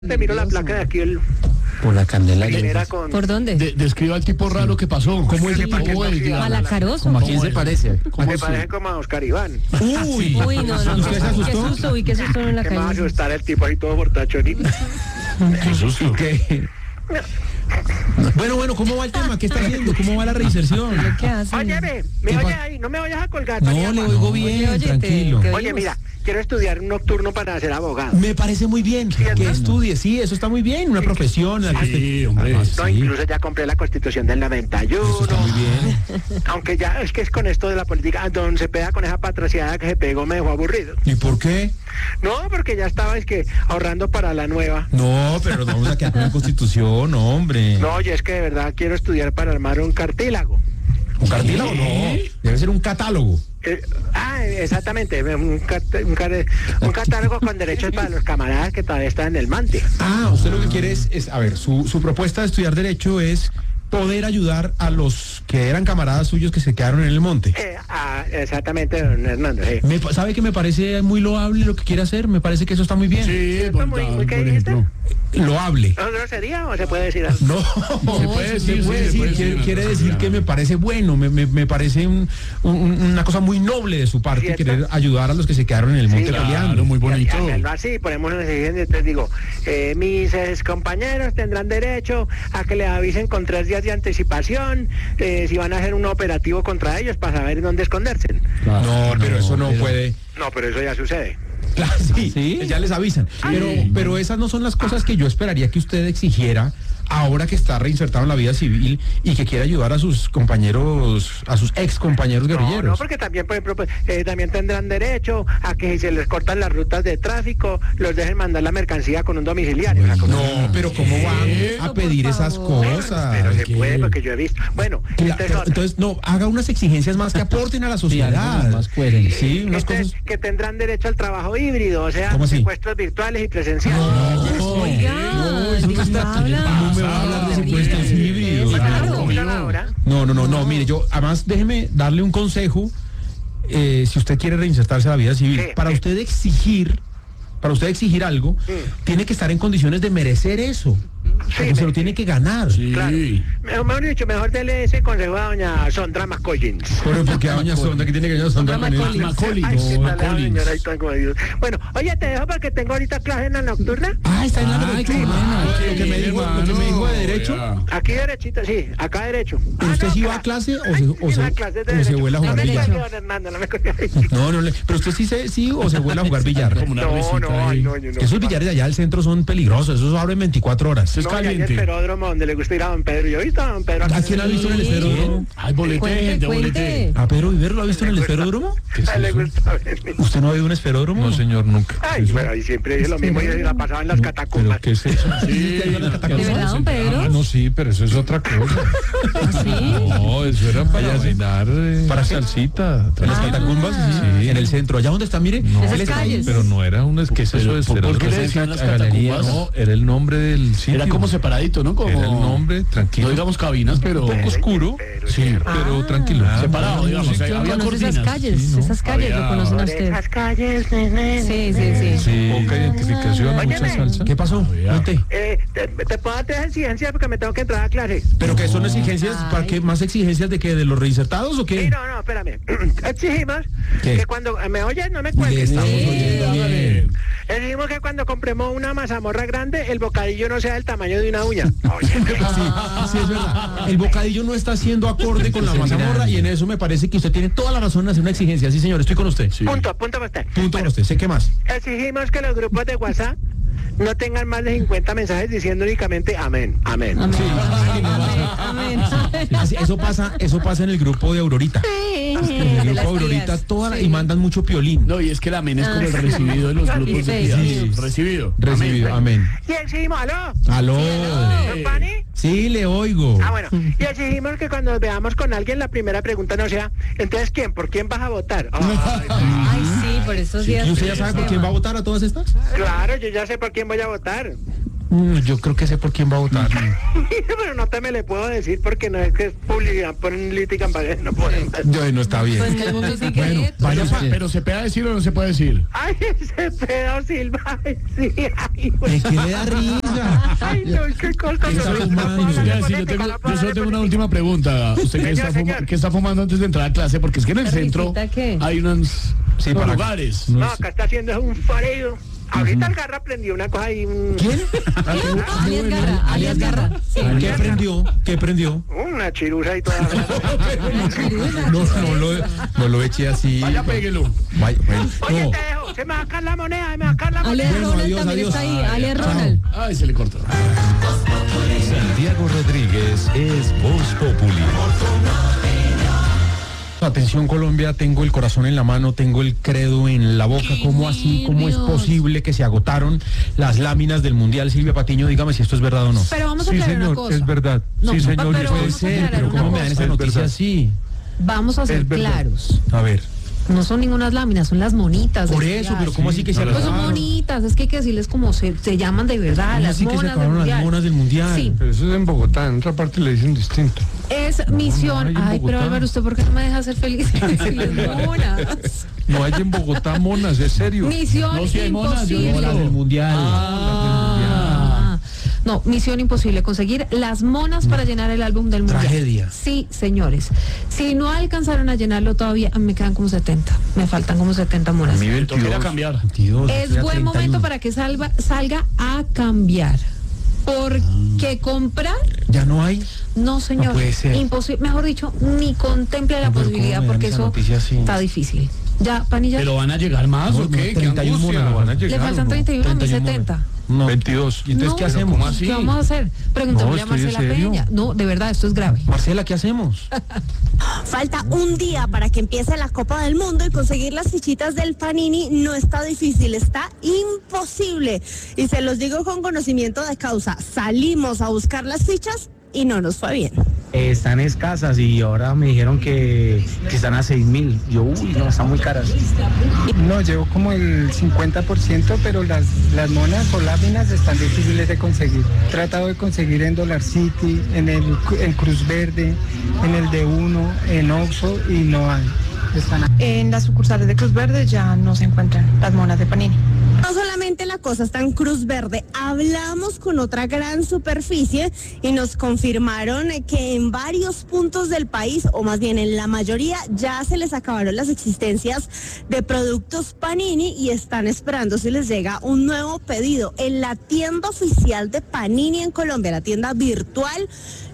Te miro la placa de aquí, Por la Candelaria. era con... ¿Por dónde? Describa al tipo raro que pasó. ¿Cómo es? ¿Cómo es? Malacaroso. ¿Cómo a quién se parece? Me parece como a Oscar Iván. Uy, Uy, no. ¿Usted se asustó? Qué susto, uy, qué susto en la Que me va a calle. asustar el tipo ahí todo borracho. Qué susto. ¿Qué? Bueno, ¿cómo va el tema? ¿Qué está haciendo? ¿Cómo va la reinserción? ¿Qué hace? Óyeme, me oyes ahí, no me vayas a colgar. No, María le Juan. oigo bien, Oye, tranquilo. Oye, mira, quiero estudiar un nocturno para ser abogado. Me parece muy bien que estudie, sí, eso está muy bien, una profesión en la que Sí, usted... hombre. Además, No, sí, incluso ya compré la Constitución del 91. eso está muy bien. Aunque ya es que es con esto de la política, don Cepeda con esa patraciada que se pegó me dejó aburrido. ¿Y por qué? No, porque ya estaba es que ahorrando para la nueva. No, pero nos vamos a quedar con la Constitución, hombre. No, oye, es que de verdad quiero estudiar para armar un cartílago. ¿Un cartílago? No, debe ser un catálogo. Exactamente, un catálogo con derechos para los camaradas que todavía están en el mante. Usted lo que quiere es a ver, su propuesta de estudiar Derecho es poder ayudar a los que eran camaradas suyos que se quedaron en el monte. Exactamente, don Hernando. Sí. ¿Sabe que me parece muy loable lo que quiere hacer? Me parece que eso está muy bien. Sí, ¿Cierto? Muy ¿qué por dijiste? ejemplo. Loable. ¿No grosería o se puede decir algo? No, Se puede decir, quiere decir que me parece bueno, me parece una cosa muy noble de su parte, ¿Cierto? querer ayudar a los que se quedaron en el monte claro, peleando. muy bonito. Y hacerlo así, ponemos una exigencia, entonces digo, mis compañeros tendrán derecho a que le avisen con 3 días de anticipación si van a hacer un operativo contra ellos para saber dónde esconderse. No, pero eso no puede. No, pero eso ya sucede. Claro, sí, ya les avisan. Pero esas no son las cosas que yo esperaría que usted exigiera ahora que está reinsertado en la vida civil y que quiere ayudar a sus compañeros, a sus ex compañeros guerrilleros. No, porque también, por ejemplo, también tendrán derecho a que si se les cortan las rutas de tráfico, los dejen mandar la mercancía con un domiciliario. No, pero ¿cómo van a pedir esas cosas? Pero se puede, porque yo he visto. Bueno, Entonces, no, haga unas exigencias más que aporten a la sociedad. Más coherentes. Sí, unas cosas. que tendrán derecho al trabajo híbrido, o sea, ¿Cómo así? secuestros virtuales y presenciales. Oiga, ¿de qué habla? No me va a hablar de secuestros híbridos. No, mire, además déjeme darle un consejo, si usted quiere reinsertarse a la vida civil, para usted exigir algo, tiene que estar en condiciones de merecer eso. Porque se lo tiene que ganar. Sí. Claro. Mejor dicho, mejor dele ese consejo a doña Sondra McCollins. Pero porque a doña Sonda, que tiene que doña Sonda Macaulay. Ay, qué tal la Collins. señora ahí tan como Dios. Bueno, oye, te dejo porque tengo ahorita clase en la nocturna. Está en la noche. Lo que me dijo de derecho. Aquí derechito, sí, acá derecho. ¿Usted sí va a clase o se vuela a jugar billar? Pero usted sí o se vuela a jugar billar. No. Esos billares de allá del centro son peligrosos, esos abren 24 horas. Es No, y hay caliente. esperódromo donde le gusta ir a don Pedro. Yo he visto a don Pedro. ¿A quién ha visto en el esperódromo? Ay, bolete. ¿A Pedro Vivero lo ha visto en el esperódromo? A él le gusta venir. ¿Usted no ha ido a un esperódromo? No, señor, nunca. Ay, pero ahí siempre es lo mismo, yo la pasaba en las catacumbas. ¿Qué es eso? Sí, ¿De verdad, don Pedro? no, sí, pero eso es otra cosa. ¿Sí? No, eso era para cenar. ¿Para salsita. ¿En las catacumbas? Sí. En el centro. ¿Allá donde está? Mire. No, Esas él está ahí. calles. pero no era un... ¿Qué es eso? ¿Por qué le decían las catacumbas? No, era el nombre del sitio. Era como separadito, ¿no? Como, Era el nombre, tranquilo. no digamos cabinas, pero... Un poco oscuro, sí, pero tranquilo. Separado, digamos. Sí, Había Conoce cortinas. esas calles, Sí, ¿no? esas calles Había- lo conocen a ustedes. Esas calles, nene. Sí. Sí, poca identificación, Óyeme. mucha salsa. ¿Qué pasó? Cuente. Te puedo dar 3 exigencias porque me tengo que entrar a clase. ¿Pero qué son exigencias? Ay. ¿Para qué? ¿Más exigencias de qué? ¿De los reinsertados o Sí, qué? no, espérame. Exigimos ¿Qué? que cuando me oyes no me Le cuelgues. estamos oyendo bien. Exigimos que cuando compremos una mazamorra grande, el bocadillo no sea del tamaño de una uña. Sí, es verdad. El bocadillo no está siendo acorde con la mazamorra y en eso me parece que usted tiene toda la razón en hacer una exigencia. Sí, señor, estoy con usted. Punto para usted. Punto para usted. ¿Sé qué más? Exigimos que los grupos de WhatsApp no tengan más de 50 mensajes diciendo únicamente amén. Amén. Eso pasa en el grupo de Aurorita. En el grupo de Aurorita y mandan mucho piolín. No, y es que el amén es como el recibido de los grupos de Sí. cuidados. Recibido. Recibido, amén. Y exigimos, ¿aló? ¿Aló? ¿Don Pani? Sí, le oigo. Bueno, y exigimos que cuando nos veamos con alguien, la primera pregunta no sea, entonces, ¿quién? ¿Por quién vas a votar? Ay, sí, por estos días. ¿Y usted ya sabe por quién va a votar a todas estas? Claro, yo ya sé por quién voy a votar. Yo creo que sé por quién va a votar. Pero no te me le puedo decir porque no es que es publicidad política, no podemos. No está bien. Pues no, sí que Bueno, es. vaya Pero ¿se puede decir o no se puede decir? Ay, ese pedo Silva, ay, sí, ay, ¿De qué le da risa? ay, no, qué cosa. ¿Qué está fumando? Yo solo tengo una última pregunta. ¿Usted qué está fumando antes de entrar a clase? Porque es que en el centro ¿Risita qué? hay unos lugares. No, acá está haciendo un frío. Ahorita el Garra prendió una cosa ahí. ¿Quién? Alias Garra. Sí. ¿Qué prendió? Una chirusa y toda. No lo eché así. Vaya, péguelo. Bueno, Oye, no. te dejo. Se me va a caer la moneda, se me va a caer la moneda. Alias Bueno, Ronald adiós, también adiós. está ahí. Alias Ronald. Ay, se le cortó. Santiago Rodríguez es Voz Populi. Atención Colombia, tengo el corazón en la mano, tengo el credo en la boca. ¿Cómo así? ¿Cómo es posible que se agotaron las láminas del Mundial? Silvia Patiño, dígame si esto es verdad o no. Pero vamos a Sí, aclarar una señor, cosa. es verdad. No, Sí, señor, pero puede vamos a ser, aclarar Pero una ¿cómo me dan cosa. esa noticia así? Vamos a ser Es verdad. claros. A ver. No son ningunas láminas, son las monitas. Por del eso, Mundial. pero ¿cómo así que se Pues son acabaron? bonitas, es que hay que decirles cómo se llaman de verdad, ¿Cómo las así que se monas del acabaron las Mundial. monas del Mundial? Sí, Pero eso es en Bogotá, en otra parte le dicen distinto. es misión. hay en Ay, pero Bogotá. Álvaro, ¿usted por qué no me deja ser feliz? Decirles monas. No hay en Bogotá monas, es serio. Misión No, sí hay monas, yo imposible. digo. Las del Mundial. No, misión imposible, conseguir las monas para llenar el álbum del Mundial. Tragedia. Sí, señores. Si no alcanzaron a llenarlo todavía, a mí me quedan como 70. Me faltan como 70 monas. Toca ir a cambiar. Es buen momento para que salga a cambiar. Porque comprar, ¿Ya no hay? no señor, No puede ser. imposible, mejor dicho, ni contemple la No, pero posibilidad ¿cómo me dan porque esa eso noticia así? está difícil. Ya, Panilla, ¿Pero van a llegar más o qué? ¿Qué 31 angustia? monas van a le llegar. faltan ¿o no? 31 a mí 31 70. monas. No. 22. ¿Y entonces No, qué pero hacemos? ¿cómo así? ¿Qué vamos a hacer? Preguntémosle a No, estoy en Marcela serio. Peña. No, de verdad, esto es grave. Marcela, ¿qué hacemos? Falta un día para que empiece la Copa del Mundo y conseguir las fichitas del Panini no está difícil, está imposible. Y se los digo con conocimiento de causa. Salimos a buscar las fichas y no nos fue bien. Están escasas y ahora me dijeron que están a 6.000. Yo, no, están muy caras. No, llevo como el 50%, pero las monas o láminas están difíciles de conseguir. He tratado de conseguir en Dollar City, en Cruz Verde, en el D1, en Oxxo y no hay. En las sucursales de Cruz Verde ya no se encuentran las monas de Panini. No solamente la cosa está en Cruz Verde, hablamos con otra gran superficie y nos confirmaron que en varios puntos del país, o más bien en la mayoría, ya se les acabaron las existencias de productos Panini y están esperando si les llega un nuevo pedido. En la tienda oficial de Panini en Colombia, la tienda virtual,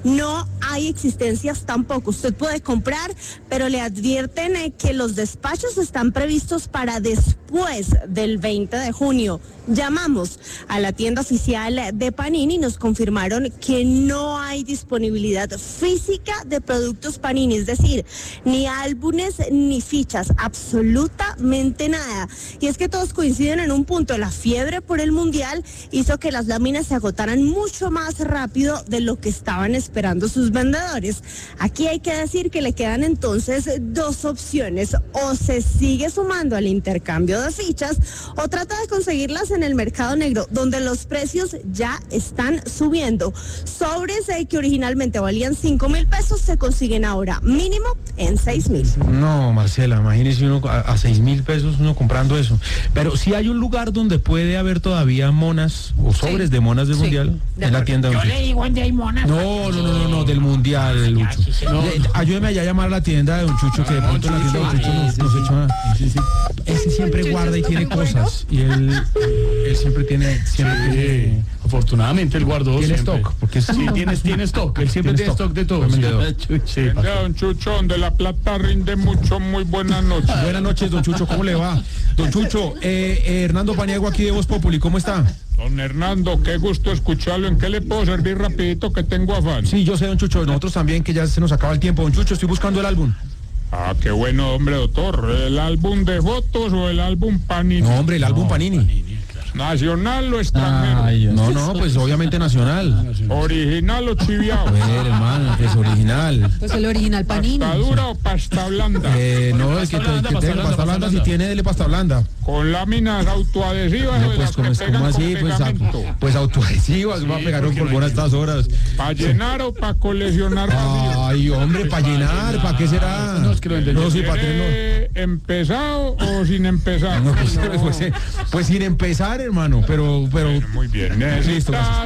no hay existencias tampoco. Usted puede comprar, pero le advierten que los despachos están previstos para después del 20 de junio. Llamamos a la tienda oficial de Panini y nos confirmaron que no hay disponibilidad física de productos Panini, es decir, ni álbumes ni fichas, absolutamente nada. Y es que todos coinciden en un punto: la fiebre por el Mundial hizo que las láminas se agotaran mucho más rápido de lo que estaban esperando sus vendedores. Aquí hay que decir que le quedan entonces dos opciones: o se sigue sumando al intercambio de fichas o trata de conseguirlas en el mercado negro, donde los precios ya están subiendo. Sobres que originalmente valían 5.000 pesos se consiguen ahora mínimo en 6.000. No, Marcela, imagínese uno a 6.000 pesos uno comprando eso. Pero si hay un lugar donde puede haber todavía monas o sobres de monas del Mundial, en la tienda. Yo le digo donde hay monas. No, del Mundial, Lucho. Ayúdeme allá a llamar a la tienda de Don Chucho, que de pronto en la tienda de Don Chucho no se echa nada. Ese siempre guarda y tiene cosas. Y él siempre tiene... Afortunadamente él guardó tiene siempre. stock, porque sí, tiene stock. Él siempre tiene stock de todo. Buen vendedor. Sí, Venga, don Chucho, donde la plata rinde mucho. Muy buenas noches. Buenas noches, don Chucho, ¿cómo le va? Don Chucho, Hernando Paniagua aquí de Voz Populi, ¿cómo está? Don Hernando, qué gusto escucharlo. ¿En qué le puedo servir rapidito que tengo afán? Sí, yo sé, don Chucho, nosotros también, que ya se nos acaba el tiempo. Don Chucho, estoy buscando el álbum. Ah, qué bueno, hombre, doctor. ¿El álbum de fotos o el álbum Panini? No, hombre, el álbum Panini. ¿Nacional o extranjero? No, pues pues obviamente nacional. ¿Original o chiviao? A ver, hermano, es original. Pues el original Panini. ¿Pasta dura o pasta blanda? No, es que tenga pasta blanda, si tiene, dele pasta blanda. ¿Con láminas autoadhesivas No, o de pues las como que pegan con así, pegamento? pues autoadhesivas, va a pegar un polvón a estas horas. ¿Para llenar o para coleccionar? Ay, hombre, para llenar, ¿para qué será? No, es que lo entendí. No, sí, para tenerlo. ¿Empezado o sin empezar? No, pues sin empezar, hermano, pero Muy bien. listo.